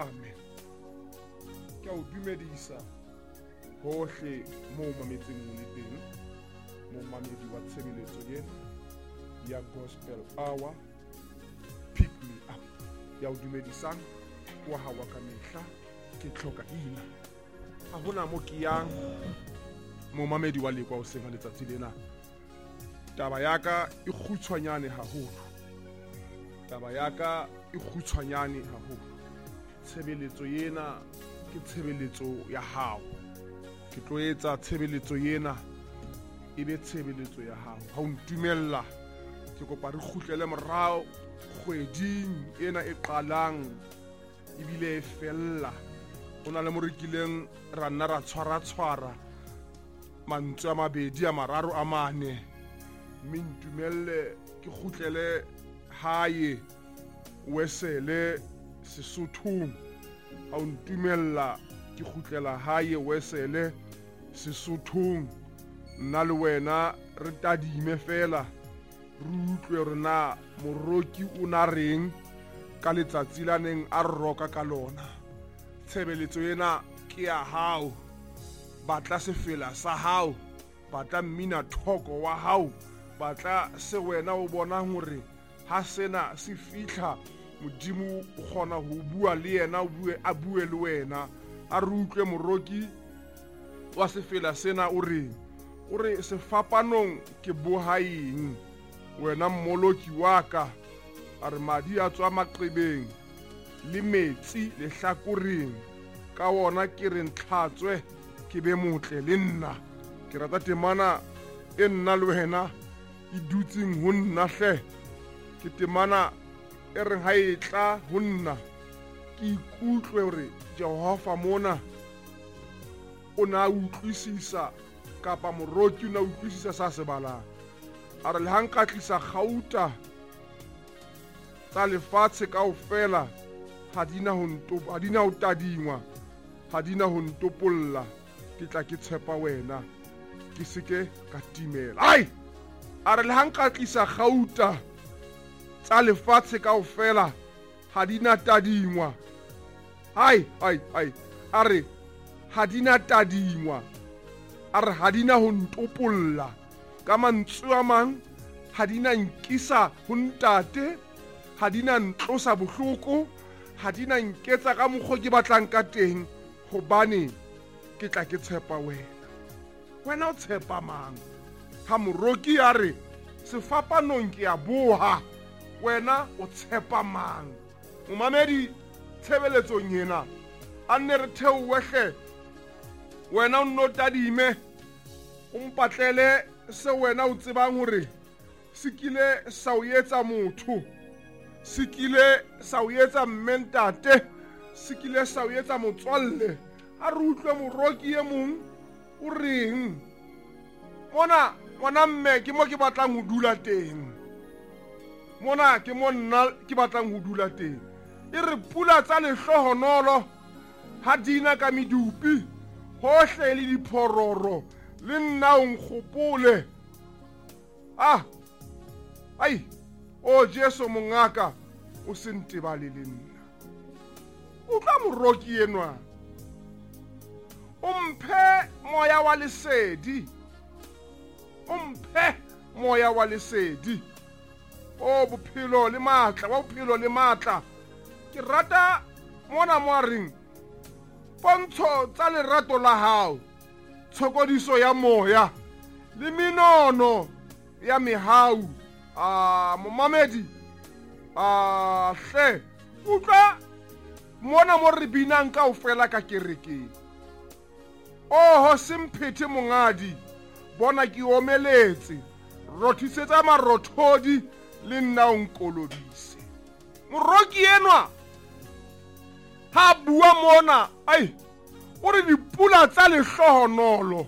amen. Ke a o dumedisa hohle moo mametseng o le teng, moo mamedi wa tshebeletso ena ya Gospel Hour, Pick Me Up. Ya o dumedisang wa hawa ka mehla ke tlhoka ina. Ha hona mo ke yang mo mamedi wa lekwa o seng letsatsi lena. Taba ya ka e kgutshwanyane haholo. Taba ya ka e kgutshwanyane haholo. Tshebeletso ena ke tshebeletso ya hao. Ke tlo etsa tshebeletso ena e be tshebeletso ya hao. Ha o ntumella ke kopa re kgutlele morao kgweding ena e qalang ebile e fella. Ho na le morekileng ra nna ra tshwara mantswe a mabedi a mararo a mane. Mme ntumelle ke kgutlele hae Wesele Sesothong. Ha o ntumella ke kgutlela hae Wesele Sesothong. Nna le wena re tadime fela re utlwe re na moroki o na reng ka letsatsi la neng a roka ka lona. Tshebeletso ena ke ya hao. Batla sefela sa hao, batla mmina thoko wa hao, batla se wena o bonang hore ha sena se fihla Modimo o kgona ho bua le yena, a bue le wena. A re utlwe moroki wa sefela sena o re sefapanong ke bohaeng. Wena mmoloki wa ka, a re madi a tswa maqebeng le metsi lehlakoreng, ka wona ke re ntlhatswe ke be motle le nna. Ke rata temana e nna le wena e dutseng ho nna hle. Ke temana e reng ha e tla ho nna ke ikutlwe hore Jehova mona o na utlwisisa, kapa moroki o na utlwisisa sa se balang. A re le ha nka tlisa gauta tsa lefatshe kaofela ha di na ho tadingwa, ha di na ho ntopolla, ke tla ke tshepa wena ke seke ka timela. A re le ha nka tlisa gauta tsa lefatshe kaofela ha di na tadingwa. A re ha di na tadingwa, a re ha di na ho ntopolla. Ka mantswe a mang, ha di na nkisa ho ntate, ha di na ntlosa bohloko, ha di na nketsa ka mokgo ke batlang ka teng, hobane ke tla ke tshepa wena. Wena o tshepa mang? Ha moroki a re sefapanong ke a boha, wena o tshepa mang? Momamedi tshebeletsong ena a nne re theowe hle. Wena o nno tadime, o mpatlele se wena o tsebang hore se kile sa o etsa motho, se kile sa o etsa mmentate, se kile sa o etsa motswalle. A re utlwe moroki e mong o reng. Mona ngwana mme ke mo ke batlang ho dula teng. Mona ke mo nna ke batlang ho dula teng. E re pula tsa lehlohonolo ha dina ka medupi, hohle le diphororo, le nna o nkgopole. O Jesu mongaka, o se ntebale le nna. Utlwa moroki enwa. O mphe moya wa lesedi, o mphe moya wa lesedi. O bophelo le matla, wa bophelo le matla. Ke rata mona mo a reng pontsho tsa lerato la hao, tshokodiso ya moya le minono ya mehau. Momamedi, hle utlwa mona mo re binang kaofela ka kerekeng. Ho semphethe mongadi, bona ke omeletse, rothisetsa marothodi le nna o nkolobise. Moroki enwa ha bua mona, o re dipula tsa lehlohonolo,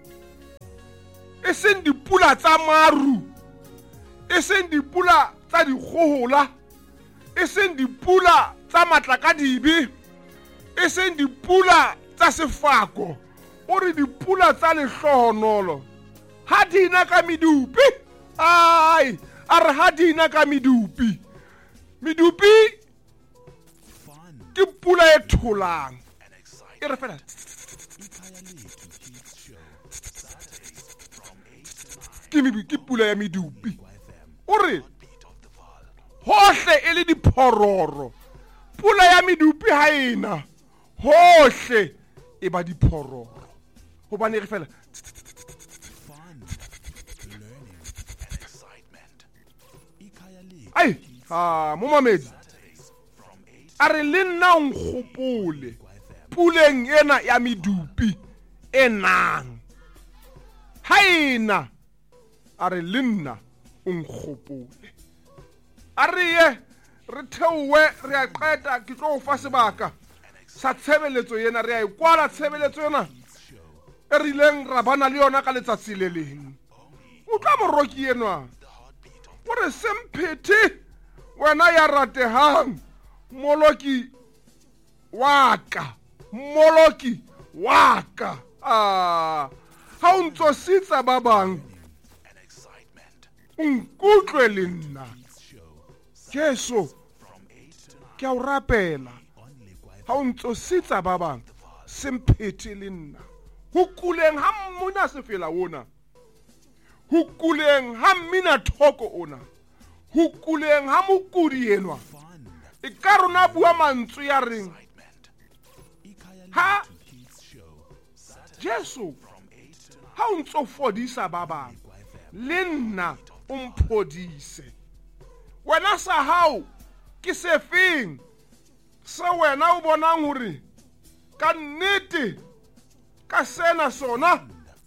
e seng dipula tsa maru, e seng dipula tsa dikgohola, e seng dipula tsa matlakadibe, e seng dipula tsa sefako. O re dipula tsa lehlohonolo ha di na ka medupi. A re ha di na ka medupi. Medupi ke pula e tholang e re fela ke pula ya medupi o re hohle e le diphororo pula ya medupi ha ena hohle e ba diphororo hobane re fela ai mo mamedi a re le nna nkgopole puleng ena ya medupi e nang ha ena a re le nna nkgopole a re ye re theowe re a qeta ke tlo fa sebaka sa tshebeletso yena re a ikwala tshebeletso yena e rileng ra bana le yona ka letsatsi le leng o tla moroki enwa o re semphete wena ya ratehang moloki waka ha o ntsositsa ba bang nkutlwe le nna Jesu ke a o rapela ha o ntsositsa ba bang semphete le nna ho kuleng ha mmona se fela ona ho kuleng ha mmina thoko ona ho kuleng ha mokudi enwa e ka rona bua mantswe ya reng ha Jesu ha o ntsofodisa ba bang le nna o mphodise wena sa hao ke sefeng se wena o bonang hore ka nnete ka sena sona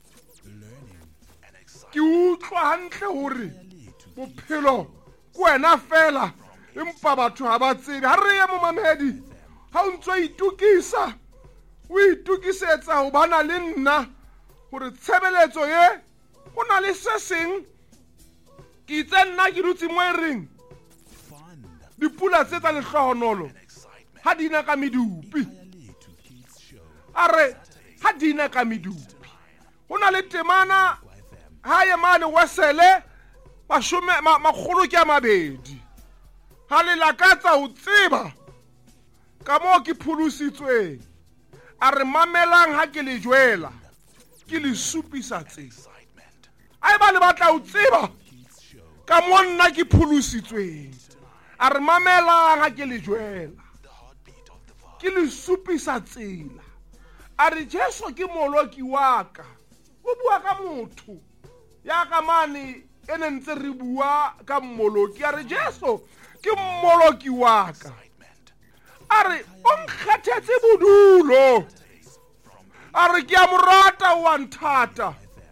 ke utlwa hantle hore bophelo ke wena fela empa batho ha ba tsebe ha re ye mo mamedi ha o ntse itukisa o itukisetsa ho bana le nna hore tshebeletso ye ho na le se seng ke itse nna ke dutse mo e reng dipula tse tsa lehlohonolo ha di na ka medupi a re ha di na ka medupi ho na le temana ha ye mane wesele makgolo ke a mabedi ha le lakatsa ho tseba ka mo ke phulusitsweng a re mamelang ha ke le jwela ke le supisa tsela a ba le batla ho tseba ka mo nna ke phulusitsweng a re mamelang ha ke le jwela ke le supisa tsela a re Jesu ke moloki wa ka o bua ka motho ya ka mane ene ntse re bua ka mmoloki a re Jesu ke mmoloki wa ka a re o nkgethetse bodulo a re ke a morata wa nthata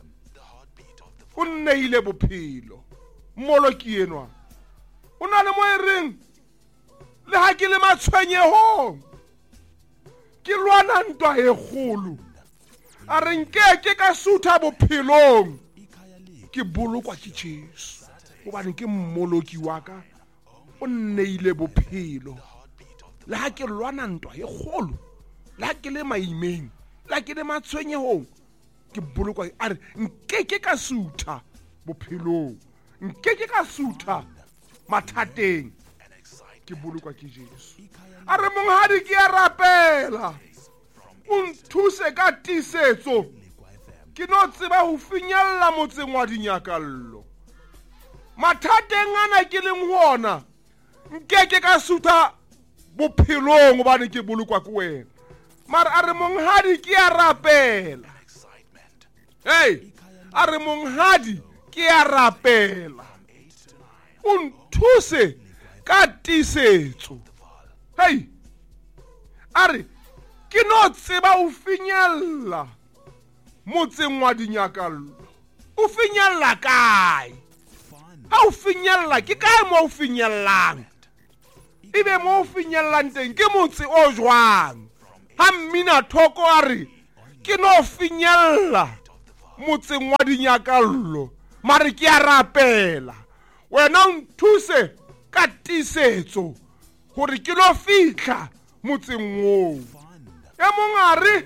o nnehile bophelo mmoloki enwa o na le mo e reng le ha ke le matshwenyehong ke lwana ntwa e kgolo a re nkeke ka sutha bophelong ke bolokwa ke Jesu hobane ke mmoloki wa ka o nnehile bophelo le ha ke lwana ntwa e kgolo le ha ke le maimeng le ha ke le matshwenyehong ke bolokwa a re nkeke ka sutha bophelong nkeke ka sutha mathateng ke bolokwa ke Jesu a re monghadi ke a rapela o nthuse ka tisetso ke no tseba ho finyella motseng wa dinyakallo mathateng ana ke leng hona nkeke ka sutha bophelong hobane ke bolokwa ke wena mara a re monghadi ke a rapela a re monghadi ke a rapela o nthuse ka tisetso a re ke no tseba ho finyella motseng wa dinyakallo o finyella kae ha o finyella ke kae mo o finyellang ebe mo o finyellang teng ke motse o jwang ha mmina thoko a re ke no finyella motseng wa dinyakallo mare ke a rapela wena o nthuse ka tisetso hore ke no fihla motseng oo e mongare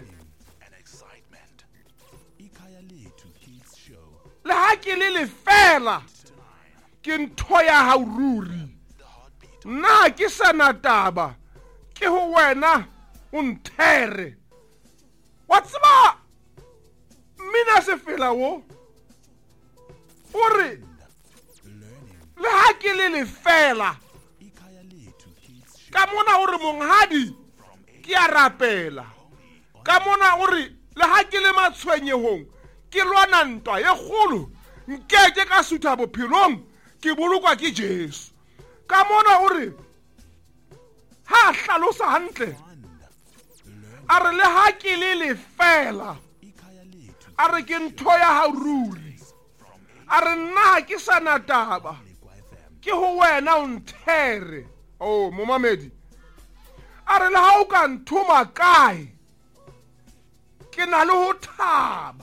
le ha ke le lefela ke ntho ya hao ruri nna ke sana taba ke ho wena o nthere wa tseba mina se fela wo o re le ha ke le fela ka mona o re monghadi ke a rapela ka mona o re le ha ke le matshwenyehong ke lwana ntwa ye kgolo nkeke ka sutha bophelong ke bolokwa ke Jesu ka mona o re ha hlalosa hantle a re le ha ke le fela a re ke ntho ya ha ruri a re nna ke sana taba ke ho wena o nthere oh momamedi a re le ha o ka nthoma kae ke na le ho thaba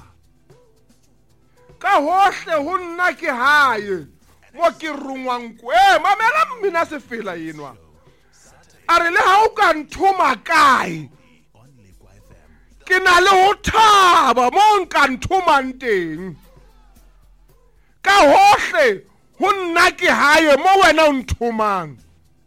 ka hohle ho nna ke hae mo ke rungwang mamela mmina se fela enwa a re le ha o ka nthoma kae ke na le ho thaba mo nka nthomang teng ka hohle ho nna ke hae mo wena o nthomang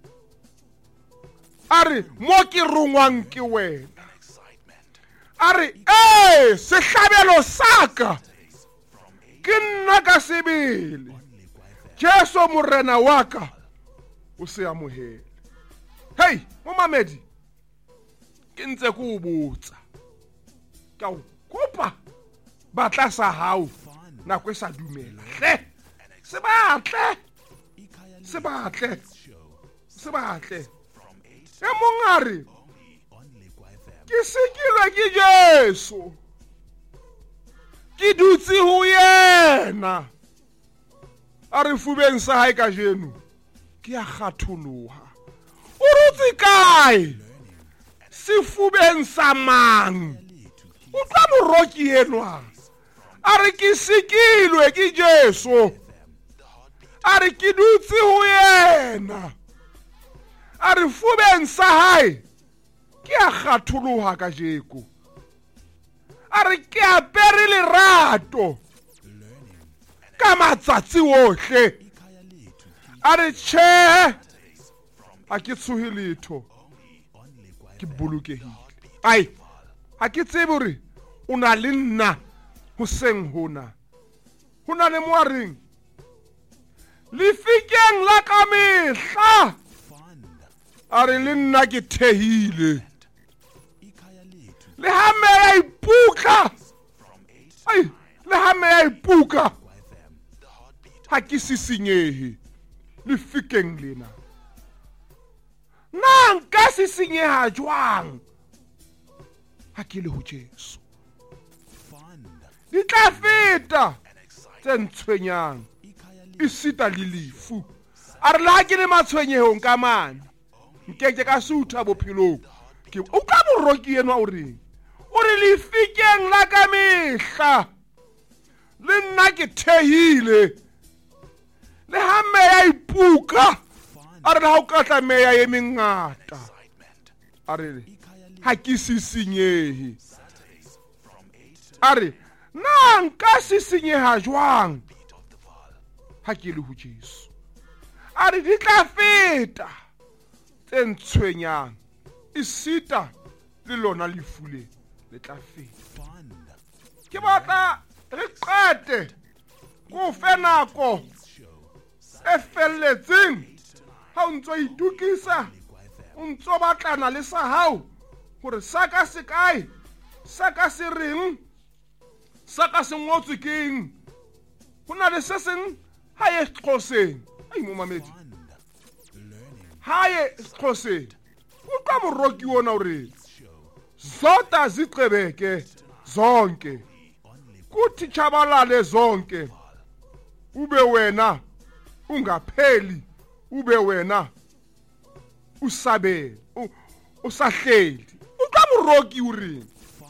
a re mo ke rungwang ke wena a re sehlabelo saka ke nna ka sebele Jesu morena wa ka o se amohele hey momamedi ke ntse ke o botsa ka o kopa batla sa hao nako e sa dumela se batle e mongare ke sekilwe ke Jesu ke dutse ho yena a re fubeng sa hae ka jeno ke a kgatholoha o rutse kae sefubeng sa mang o tla moroki enwa a re ke sekilwe ke Jesu a re ke dutse ho yena a re fubeng sa hae ke a kgatholoha ka jeko a re ke apere lerato ka matsatsi ohle a re tjhe a ke tshohe letho ke bolokehile ai ha ke tsebe hore o na le nna hoseng hona le moareng lefikeng la ka mehla a re le nna ke thehile le ha me ya ipuka le ha me ya ipuka ha ke sisinyehe lefikeng lena na nka sisinyeha jwang ha ke le ho Jesu di tla feta tse ntshwenyang isita le lefu a re la ke le matshwenyehong ka mane nkeke ka sutha bophelong ke o ka moroki enwa o re lefikeng la ka mehla le nna ke thehile le ha meya ipuka a re ha o ka tla meya ye mengata a re ha ke sisinyehe a re na nka sisinyeha jwang ha ke le ho Jesu a re di tla feta tse ntshwenyang isita le lona lefule le tla feta ke batla re qete ko fe nako e felletseng ha o ntso itukisa o ntso batlana le sa hao hore saka se kae saka se reng saka se ngotswe keng hona le se seng ha ye Xhoseng ai momamedi ha ye Xhoseng o tla moroki wona hore zota zicebeke zonke kuthi chabalale zonke ube wena ungapheli ube wena usabe usahleli uqa moroki uri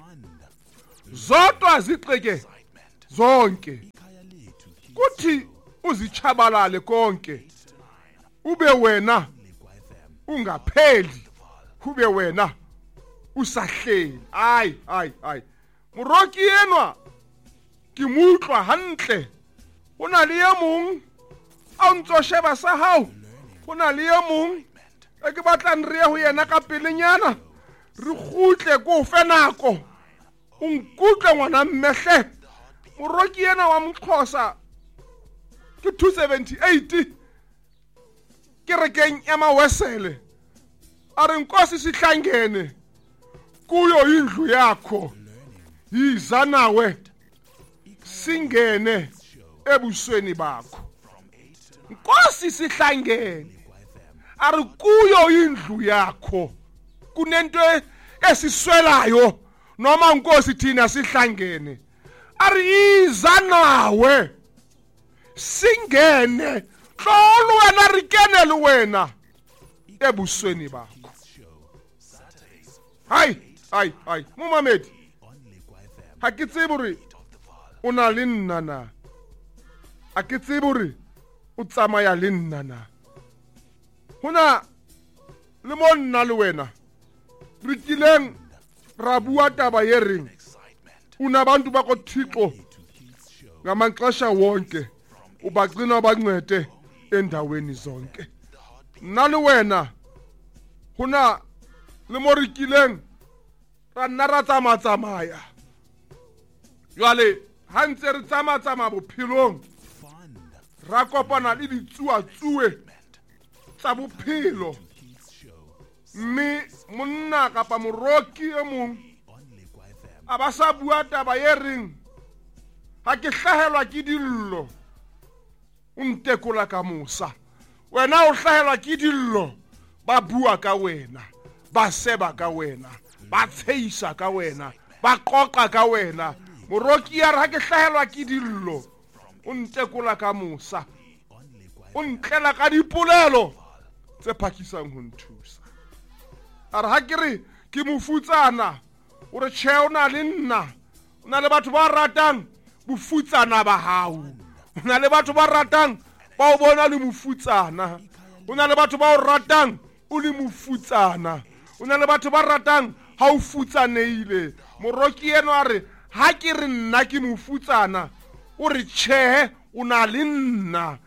zodwa zixeke zonke kuthi uzichabalale konke ube wena ungapheli ube wena usahleli ai moroki enwa ke mutlwa hantle hona le ye mong a ntso sheba sa hao hona le ye mong ke batlang re ho yena ka pelenyana re khutle ko fe nako o nkutle ngwana mmehle moroki yena wa Moxhosa ke 278 ke rekeng ya mawesele are Nkosi Sihlangene kuyo indlu yakho yiza nawe singene ebusweni bakho Nkosi Sihlangene are kuyo indlu yakho kunento esiswelayo noma Nkosi thina Sihlangene are yiza nawe singene hlolo wena rikenele wena ebusweni bakho hai momamedi ha ke tsebe hore o na le nna na a ke tsebe hore o tsamaya le nna na hona le mo nna le wena re kileng ra bua taba ye reng una bantu bakoThixo ngamaxesha wonke ubagcina bancede endaweni zonke nna le wena hona le mo re kileng ra nna ra tsamaya jwale ha ntse re tsamaya bophelong ra kopana le ditsuatsue tsa bophelo mme monna kapa moroki e mong a ba sa bua taba ye reng ha ke hlahelwa ke dillo o ntekola ka mosa wena o hlahelwa ke dillo ba bua ka wena ba seba ka wena ba tsheisa ka wena ba qoqa ka wena moroki ya re ha ke hlahelwa ke dillo o ntekola ka mosa o ntlela ka dipolelo tse phakisang ho nthusa a re ha ke re ke mofutsana o re tjhe o na le nna o na le batho ba ratang bofutsana ba hao o na le batho ba ratang ba o bona le mofutsana o na le batho ba o ratang o le mofutsana o na le batho ba ratang ha o futsaneile moroki eno a re ha ke re nna ke mofutsana o re tjhe o na le nna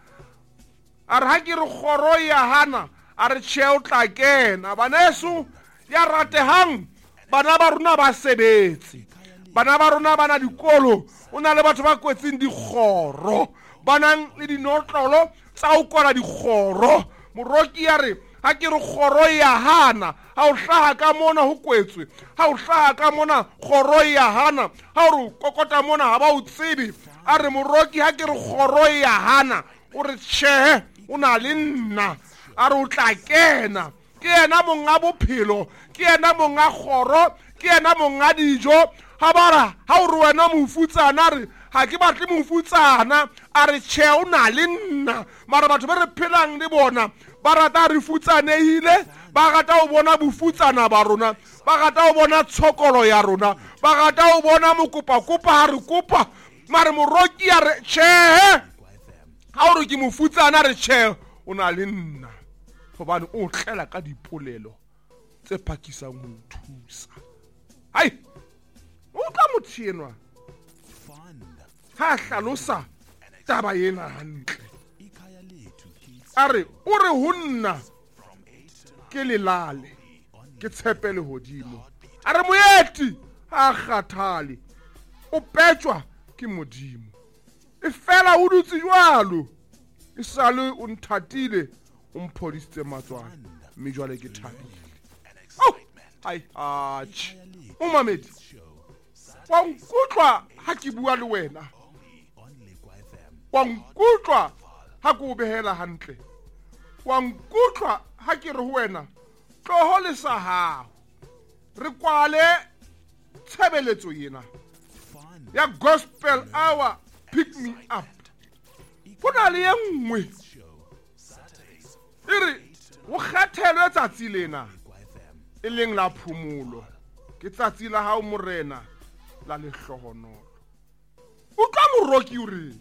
a re ha ke re kgoro ya hana a re tjhe o tla kena baneso ya ratehang bana ba rona ba sebetse bana ba rona bana dikolo o na le batho ba kwetseng dikgoro banang le dinotlolo tsa o kola dikgoro moroki ya re ha ke re kgoro ya hana ha o hlaha ka mona ho kwetswe ha o hlaha ka mona kgoro ya hana ha o kokota mona ha ba o tsebe a re moroki ha ke re kgoro ya hana o re tjhe o na le nna a re o tla kena ke yena monga bophelo ke yena monga kgoro ke yena monga dijo ha bara ha o re wena mofutsana re ha ke batle mofutsana a re tjhe o na le nna mara batho ba re phelang le bona ba rata re futsanehile ba rata o bona bofutsana ba rona ba rata o bona tshokolo ya rona ba rata o bona mokopa ha re kopa mara moroki ya re tjhe ha o re ke mofutsana re tjhe o na le nna hobane o tlela ka dipolelo tse phakisang ho thusa hai o tla mothienwa ha hlalosa taba yena hantle a re o re ho nna ke lelale ke tshepe lehodimo a re moeti ha kgathale o petjwa ke modimo e fela o dutse jwalo e sale o nthatile o mphodisitse matswana mme jwale ke thabile hai atjhe o mamedi wa nkutlwa ha ke bua le wena wa nkutlwa ha ke o behela hantle wa nkutlwa ha ke re ho wena tloho le sa hao re kwale tshebeletso yena ya gospel hour pick me up hona le ye nngwe e re o kgethelwe tsatsi lena e leng la phomolo ke tsatsi la hao morena la lehlohonolo o tla moroki o re